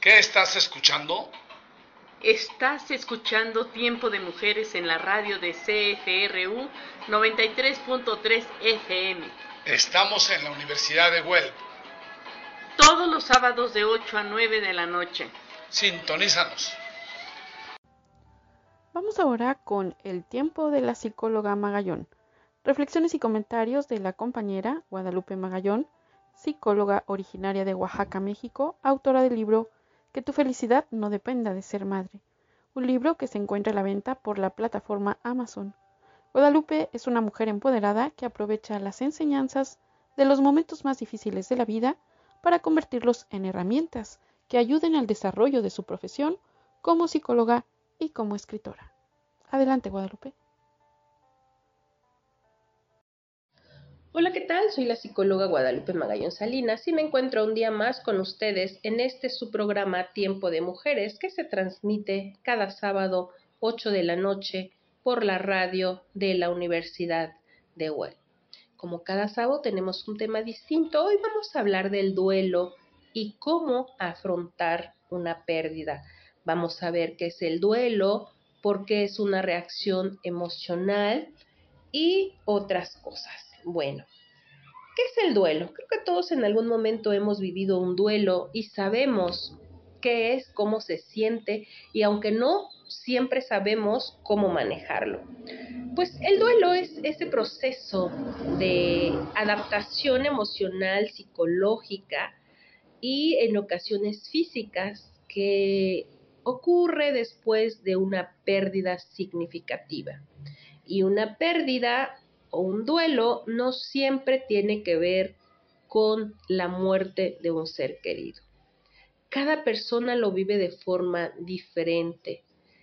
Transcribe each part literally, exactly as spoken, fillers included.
¿Qué estás escuchando? Estás escuchando Tiempo de Mujeres en la radio de C F R U noventa y tres punto tres F M. Estamos en la Universidad de Guelph. Todos los sábados de ocho a nueve de la noche. Sintonízanos. Vamos ahora con el tiempo de la psicóloga Magallón. Reflexiones y comentarios de la compañera Guadalupe Magallón, psicóloga originaria de Oaxaca, México, autora del libro Que tu felicidad no dependa de ser madre, un libro que se encuentra a la venta por la plataforma Amazon. Guadalupe es una mujer empoderada que aprovecha las enseñanzas de los momentos más difíciles de la vida para convertirlos en herramientas que ayuden al desarrollo de su profesión como psicóloga y como escritora. Adelante, Guadalupe. Hola, ¿qué tal? Soy la psicóloga Guadalupe Magallón Salinas y me encuentro un día más con ustedes en este su programa Tiempo de Mujeres que se transmite cada sábado ocho de la noche por la radio de la Universidad de Guelph. Como cada sábado tenemos un tema distinto, hoy vamos a hablar del duelo y cómo afrontar una pérdida. Vamos a ver qué es el duelo, por qué es una reacción emocional y otras cosas. Bueno, ¿qué es el duelo? Creo que todos en algún momento hemos vivido un duelo y sabemos qué es, cómo se siente, y aunque no siempre sabemos cómo manejarlo. Pues el duelo es ese proceso de adaptación emocional, psicológica y en ocasiones físicas que ocurre después de una pérdida significativa. Y una pérdida o un duelo no siempre tiene que ver con la muerte de un ser querido. Cada persona lo vive de forma diferente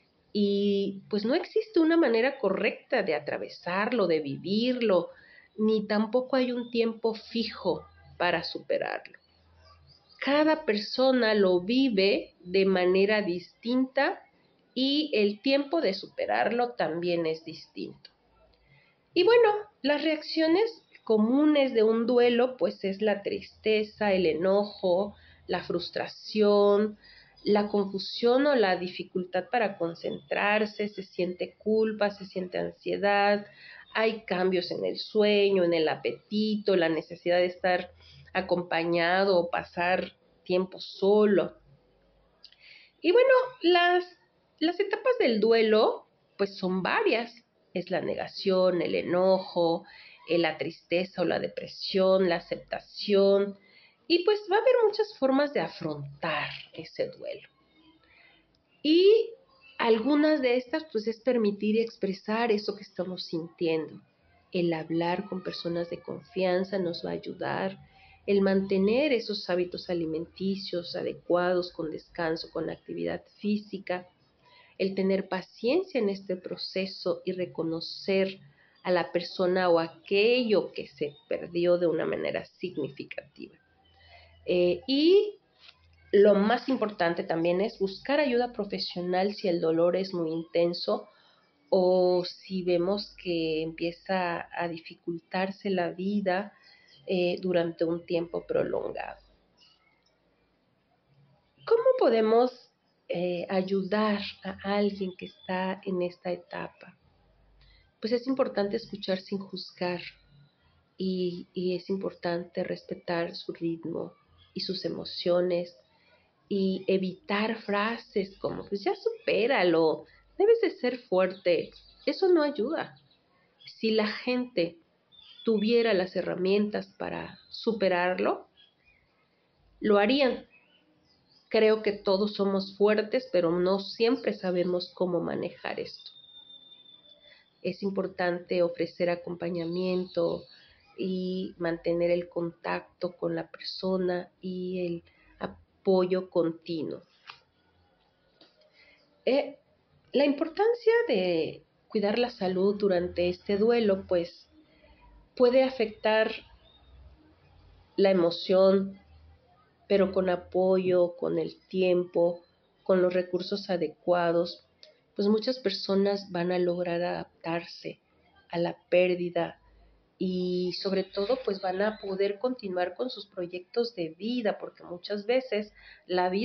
y pues no existe una manera correcta de atravesarlo, de vivirlo, ni tampoco hay un tiempo fijo para superarlo. Cada persona lo vive de manera distinta y el tiempo de superarlo también es distinto. Y bueno, las reacciones comunes de un duelo pues es la tristeza, el enojo, la frustración, la confusión o la dificultad para concentrarse, se siente culpa, se siente ansiedad, hay cambios en el sueño, en el apetito, la necesidad de estar acompañado o pasar tiempo solo. Y bueno, las, las etapas del duelo pues son varias. Es la negación, el enojo, la tristeza o la depresión, la aceptación. Y pues va a haber muchas formas de afrontar ese duelo. Y algunas de estas pues es permitir y expresar eso que estamos sintiendo. El hablar con personas de confianza nos va a ayudar. El mantener esos hábitos alimenticios adecuados con descanso, con actividad física. El tener paciencia en este proceso y reconocer a la persona o aquello que se perdió de una manera significativa. Eh, y lo más importante también es buscar ayuda profesional si el dolor es muy intenso o si vemos que empieza a dificultarse la vida eh, durante un tiempo prolongado. ¿Cómo podemos eh, ayudar a alguien que está en esta etapa? Pues es importante escuchar sin juzgar y, y es importante respetar su ritmo y sus emociones y evitar frases como pues ya supéralo, debes de ser fuerte. Eso no ayuda. Si la gente tuviera las herramientas para superarlo, lo harían. Creo que todos somos fuertes, pero no siempre sabemos cómo manejar esto. Es importante ofrecer acompañamiento y mantener el contacto con la persona y el apoyo continuo. Eh, la importancia de cuidar la salud durante este duelo, pues puede afectar la emoción, pero con apoyo, con el tiempo, con los recursos adecuados, pues muchas personas van a lograr adaptarse a la pérdida y sobre todo pues van a poder continuar con sus proyectos de vida, porque muchas veces la vida